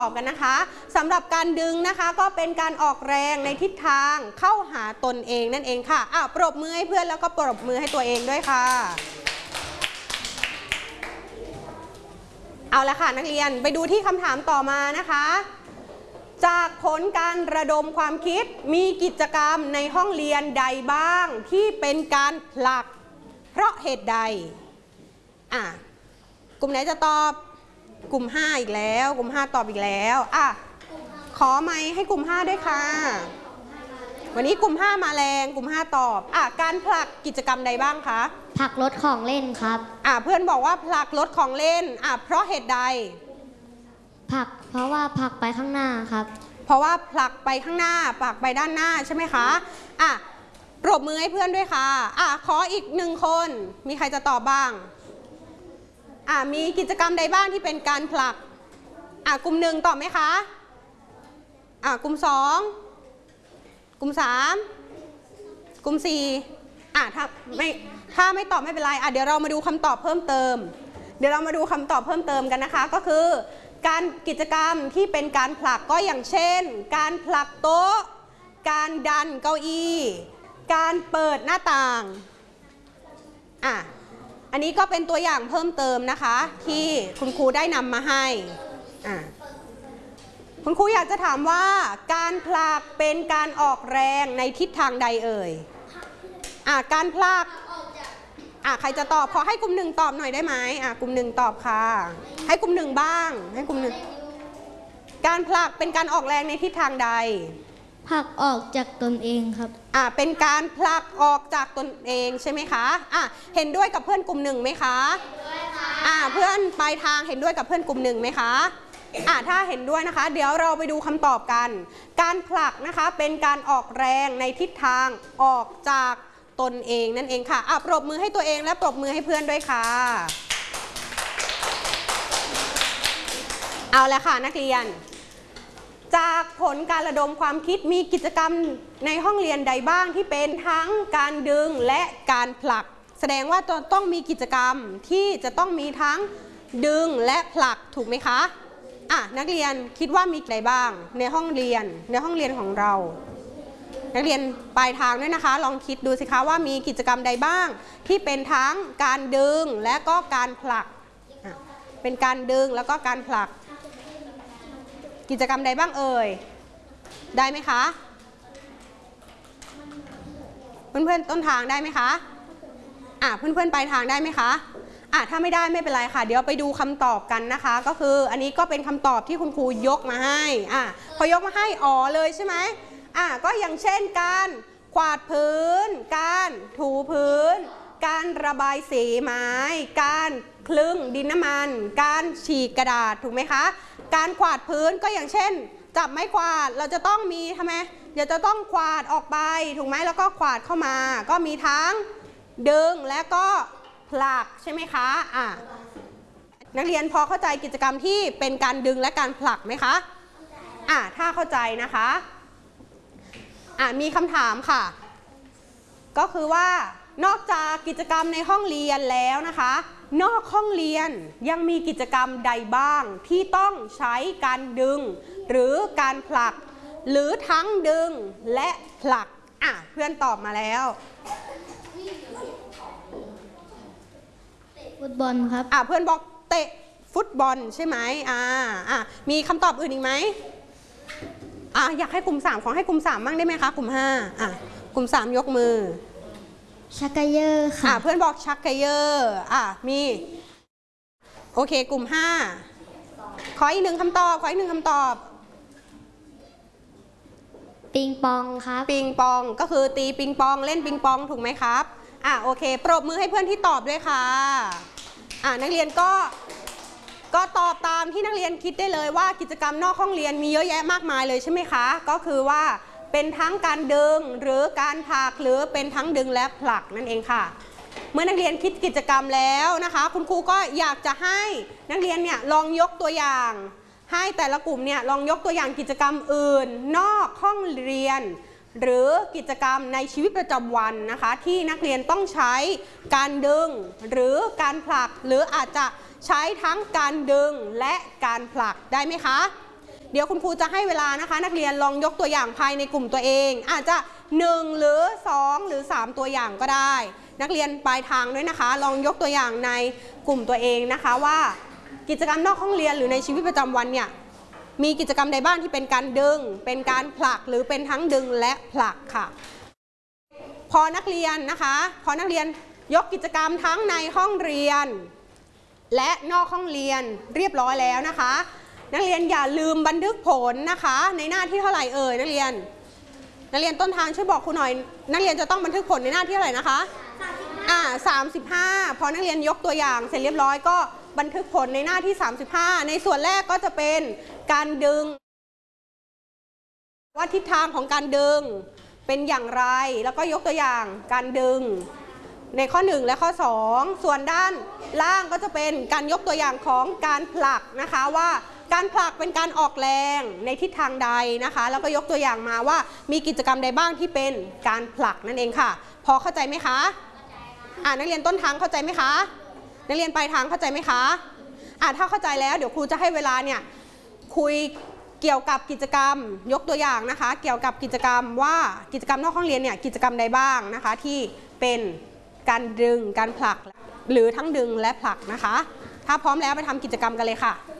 ตอบกันนะคะสำหรับการดึงนะคะก็เป็นการออกแรงในทิศทางเข้าหาตนเองนั่นเองค่ะปรบมือให้เพื่อนแล้วก็ปรบมือให้ตัวเองด้วยค่ะเอาละค่ะนักเรียนไปดูที่คำถามต่อมานะคะจากผลการระดมความคิดมีกิจกรรมในห้องเรียนใดบ้างที่เป็นการผลักเพราะเหตุใดกลุ่มไหนจะตอบกลุ่ม5อีกแล้วกลุ่ม5ตอบอีกแล้วขอไมค์ให้กลุ่ม5ด้วยค่ะวันนี้กลุ่ม5มาแรงกลุ่ม5ตอบการผลักกิจกรรมใดบ้างคะผลักรถของเล่นครับเพื่อนบอกว่าผลักรถของเล่นเพราะเหตุใดเพราะว่าผลักไปข้างหน้าครับเพราะว่าผลักไปข้างหน้าผลักไปด้านหน้าใช่ไหมคะปรบมือให้เพื่อนด้วยค่ะขออีก1คนมีใครจะตอบบ้างมีกิจกรรมใดบ้างที่เป็นการผลักกลุ่ม1ตอบไหมคะกลุ่ม2กลุ่ม3กลุ่ม4ถ้าไม่ตอบไม่เป็นไรเดี๋ยวเรามาดูคำตอบเพิ่มเติมกันนะคะก็คือการกิจกรรมที่เป็นการผลักก็อย่างเช่นการผลักโต๊ะการดันเก้าอี้การเปิดหน้าต่างอันนี้ก็เป็นตัวอย่างเพิ่มเติมนะคะที่คุณครูได้นำมาให้คุณครูอยากจะถามว่าการผลักเป็นการออกแรงในทิศทางใดเอ่ยการผลักใครจะตอบขอให้กลุ่ม1ตอบหน่อยได้ไหมกลุ่ม1ตอบค่ะให้กลุ่ม1บ้างให้กลุ่ม1การผลักเป็นการออกแรงในทิศทางใดผลักออกจากตนเองครับเป็นการผลักออกจากตนเองใช่ไหมคะเห็นด้วยกับเพื่อนกลุ่ม1ไหมคะเพื่อนปลายทางเห็นด้วยกับเพื่อนกลุ่ม1ไหมคะถ้าเห็นด้วยนะคะเดี๋ยวเราไปดูคำตอบกันการผลักนะคะเป็นการออกแรงในทิศทางออกจากตนเองนั่นเองค่ะปรบมือให้ตัวเองและปรบมือให้เพื่อนด้วยค่ะเอาละค่ะนักเรียนจากผลการระดมความคิดมีกิจกรรมในห้องเรียนใดบ้างที่เป็นทั้งการดึงและการผลักแสดงว่าต้องมีกิจกรรมที่จะต้องมีทั้งดึงและผลักถูกไหมคะนักเรียนคิดว่ามีอะไรบ้างในห้องเรียนของเรานักเรียนปลายทางด้วยนะคะลองคิดดูสิคะว่ามีกิจกรรมใดบ้างที่เป็นทั้งการดึงและก็การผลักเป็นการดึงแล้วก็การผลักกิจกรรมใดบ้างเอ่ยได้ไหมคะเพื่อนๆต้นทางได้ไหมคะเพื่อนๆปลายทางได้ไหมคะถ้าไม่ได้ไม่เป็นไรค่ะเดี๋ยวไปดูคำตอบกันนะคะก็คืออันนี้ก็เป็นคำตอบที่คุณครูยกมาให้พอยกมาให้เลยใช่ไหมก็อย่างเช่นการกวาดพื้นการถูพื้นการระบายสีไม้การคลึงดินน้ำมันการฉีกกระดาษถูกไหมคะการกวาดพื้นก็อย่างเช่นจับไม้กวาดเราจะต้องมีทำไมเดี๋ยวจะต้องกวาดออกไปถูกไหมแล้วก็กวาดเข้ามาก็มีทั้งดึงและก็ผลักใช่ไหมคะนักเรียนพอเข้าใจกิจกรรมที่เป็นการดึงและการผลักไหมคะถ้าเข้าใจนะคะมีคำถามค่ะก็คือว่านอกจากกิจกรรมในห้องเรียนแล้วนะคะนอกห้องเรียนยังมีกิจกรรมใดบ้างที่ต้องใช้การดึงหรือการผลักหรือทั้งดึงและผลักเพื่อนตอบมาแล้วฟุตบอลครับเพื่อนบอกเตะฟุตบอลใช่ไหมมีคำตอบอื่นอีกไหมอยากให้กลุ่ม3ขอให้กลุ่ม3บ้างได้ไหมคะกลุ่ม5กลุ่ม3ยกมือชักเกยอร์ค่ะเพื่อนบอกชักเกยอร์มีโอเคกลุ่ม5ขออีก1คำตอบปิงปองครับปิงปองก็คือตีปิงปองเล่นปิงปองถูกไหมครับโอเคปรบมือให้เพื่อนที่ตอบด้วยค่ะนักเรียนก็ตอบตามที่นักเรียนคิดได้เลยว่ากิจกรรมนอกห้องเรียนมีเยอะแยะมากมายเลยใช่ไหมคะก็คือว่าเป็นทั้งการดึงหรือการผลักหรือเป็นทั้งดึงและผลักนั่นเองค่ะเมื่อนักเรียนคิดกิจกรรมแล้วนะคะคุณครูก็อยากจะให้นักเรียนเนี่ยลองยกตัวอย่างให้แต่ละกลุ่มเนี่ยลองยกตัวอย่างกิจกรรมอื่นนอกห้องเรียนหรือกิจกรรมในชีวิตประจำวันนะคะที่นักเรียนต้องใช้การดึงหรือการผลักหรืออาจจะใช้ทั้งการดึงและการผลักได้ไหมคะเดี๋ยวคุณครูจะให้เวลานะคะนักเรียนลองยกตัวอย่างภายในกลุ่มตัวเองอาจจะ1หรือ2หรือ3ตัวอย่างก็ได้นักเรียนปลายทางด้วยนะคะลองยกตัวอย่างในกลุ่มตัวเองนะคะว่ากิจกรรมนอกห้องเรียนหรือในชีวิตประจำวันเนี่ยมีกิจกรรมใดบ้างที่เป็นการดึงเป็นการผลักหรือเป็นทั้งดึงและผลักค่ะพอนักเรียนยกกิจกรรมทั้งในห้องเรียนและนอกห้องเรียนเรียบร้อยแล้วนะคะนักเรียนอย่าลืมบันทึกผลนะคะในหน้าที่เท่าไหร่เอ่ยนักเรียนต้นทางช่วยบอกครูหน่อยนักเรียนจะต้องบันทึกผลในหน้าที่เท่าไหร่นะคะ35พอนักเรียนยกตัวอย่างเสร็จเรียบร้อยก็บันทึกผลในหน้าที่35ในส่วนแรกก็จะเป็นการดึงว่าทิศทางของการดึงเป็นอย่างไรแล้วก็ยกตัวอย่างการดึงในข้อ1และข้อ2ส่วนด้านล่างก็จะเป็นการยกตัวอย่างของการผลักนะคะว่าการผลักเป็นการออกแรงในทิศทางใดนะคะแล้วก็ยกตัวอย่างมาว่ามีกิจกรรมใดบ้างที่เป็นการผลักนั่นเองค่ะพอเข้าใจไหมคะนักเรียนต้นทางเข้าใจไหมคะนักเรียนปลายทางเข้าใจไหมคะถ้าเข้าใจแล้วเดี๋ยวครูจะให้เวลาเนี่ยคุยเกี่ยวกับกิจกรรมยกตัวอย่างนะคะเกี่ยวกับกิจกรรมว่ากิจกรรมนอกห้องเรียนเนี่ยกิจกรรมใดบ้างนะคะที่เป็นการดึงการผลักหรือทั้งดึงและผลักนะคะถ้าพร้อมแล้วไปทำกิจกรรมกันเลยค่ะ